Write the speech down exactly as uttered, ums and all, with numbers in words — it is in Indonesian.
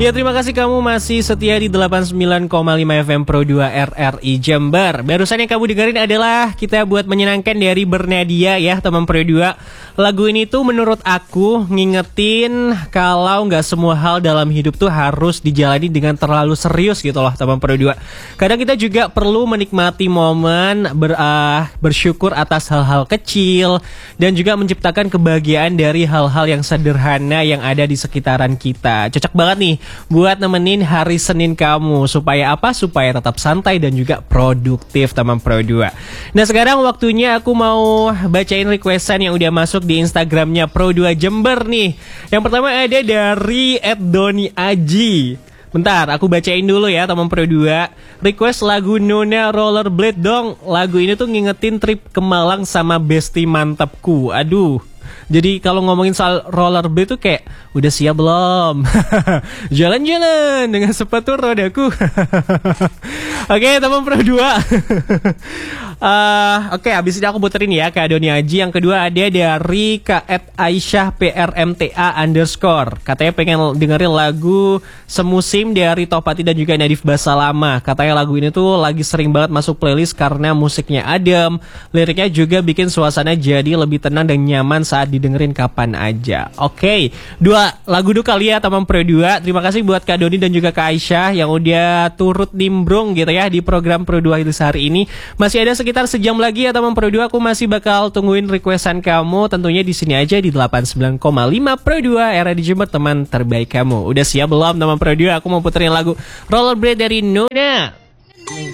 Ya, terima kasih kamu masih setia di delapan puluh sembilan koma lima F M Pro dua R R I Jember. Barusan yang kamu dengerin adalah kita buat menyenangkan dari Bernadia ya teman Pro dua. Lagu ini tuh menurut aku ngingetin kalau nggak semua hal dalam hidup tuh harus dijalani dengan terlalu serius gitu loh teman Pro dua. Kadang kita juga perlu menikmati momen ber, uh, bersyukur atas hal-hal kecil dan juga menciptakan kebahagiaan dari hal-hal yang sederhana yang ada di sekitaran kita. Cocok banget nih buat nemenin hari Senin kamu. Supaya apa? Supaya tetap santai dan juga produktif teman Pro dua. Nah, sekarang waktunya aku mau bacain requestan yang udah masuk di Instagramnya Pro dua Jember nih. Yang pertama ada dari et doni aji. Bentar, aku bacain dulu ya teman Pro dua. Request lagu Nona Rollerblade dong. Lagu ini tuh ngingetin trip ke Malang sama bestie mantapku. Aduh. Jadi kalau ngomongin soal rollerblade tuh kayak udah siap belum? Jalan-jalan dengan sepatu rodaku. Oke, teman Pro dua. uh, Oke, abis ini aku puterin ya Kak Doni Aji. Yang kedua ada dari Kak et Aisyah P R M T A underscore. Katanya pengen dengerin lagu Semusim dari Topati dan juga Nadif Basalama. Katanya lagu ini tuh lagi sering banget masuk playlist karena musiknya adem. Liriknya juga bikin suasana jadi lebih tenang dan nyaman saat didengerin kapan aja. Oke, dua lagu dulu kali ya teman Pro dua. Terima kasih buat Kak Doni dan juga Kak Aisyah yang udah turut nimbrung gitu ya di program Pro dua hari ini. Masih ada sekitar sejam lagi ya teman Pro dua. Aku masih bakal tungguin requestan kamu tentunya di sini aja di delapan puluh sembilan koma lima Pro dua R R I Jember, teman terbaik kamu. Udah siap belum teman Pro dua? Aku mau puterin lagu Rollerblade dari Nona.